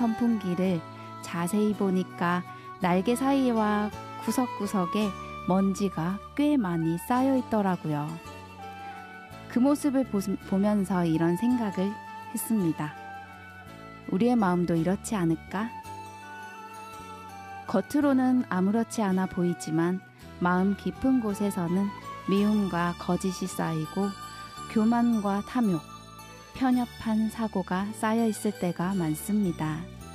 선풍기를 자세히 보니까 날개 사이와 구석구석에 먼지가 꽤 많이 쌓여 있더라고요. 그 모습을 보면서 이런 생각을 했습니다. 우리의 마음도 이렇지 않을까? 겉으로는 아무렇지 않아 보이지만 마음 깊은 곳에서는 미움과 거짓이 쌓이고 교만과 탐욕, 편협한 사고가 쌓여 있을 때가 많습니다.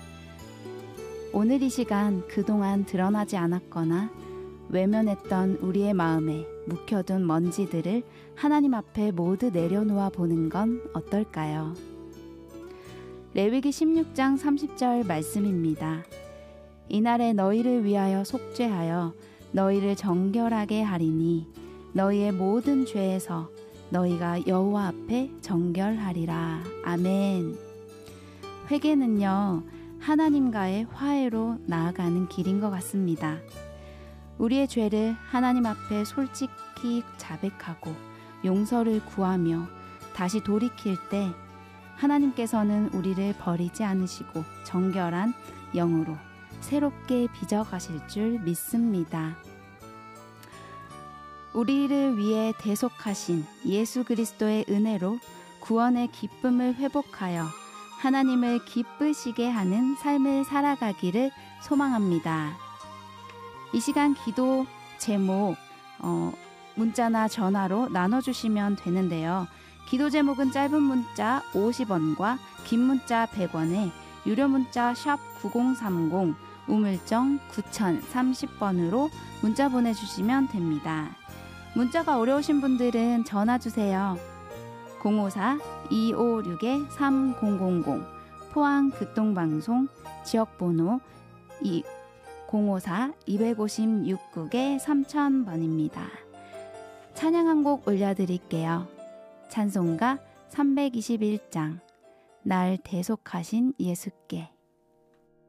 오늘 이 시간 그동안 드러나지 않았거나 외면했던 우리의 마음에 묵혀둔 먼지들을 하나님 앞에 모두 내려놓아 보는 건 어떨까요? 레위기 16장 30절 말씀입니다. 이날에 너희를 위하여 속죄하여 너희를 정결하게 하리니 너희의 모든 죄에서 너희가 여호와 앞에 정결하리라. 아멘. 회개는요, 하나님과의 화해로 나아가는 길인 것 같습니다. 우리의 죄를 하나님 앞에 솔직히 자백하고 용서를 구하며 다시 돌이킬 때 하나님께서는 우리를 버리지 않으시고 정결한 영으로 새롭게 빚어가실 줄 믿습니다. 우리를 위해 대속하신 예수 그리스도의 은혜로 구원의 기쁨을 회복하여 하나님을 기쁘시게 하는 삶을 살아가기를 소망합니다. 이 시간 기도 제목 문자나 전화로 나눠주시면 되는데요. 기도 제목은 짧은 문자 50원과 긴 문자 100원에 유료 문자 샵 9030 우물정 9030번으로 문자 보내주시면 됩니다. 문자가 어려우신 분들은 전화 주세요. 054-256-3000 포항교통방송 지역번호 054-256-3000번입니다. 찬양 한 곡 올려드릴게요. 찬송가 321장 날 대속하신 예수께.